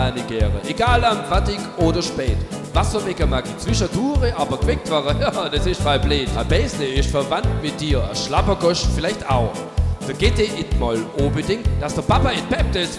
Nigeria. Egal am fertig oder spät. Wasserwecker mag ich zwischendurch, aber geweckt waren, ja, das ist voll blöd. Ein Bäsle ist verwandt mit dir, ein Schlappergosch vielleicht auch. Da geht ihr mal unbedingt, dass der Papa in Pep das